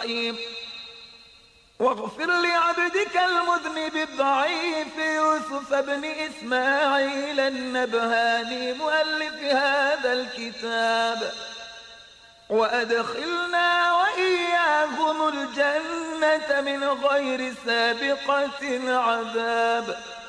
الجحيم. واغفر لعبدك المذنب الضعيف يوسف بن إسماعيل النبهاني مؤلف هذا الكتاب، وأدخلنا وإياهم الجنة من غير سابقة عذاب.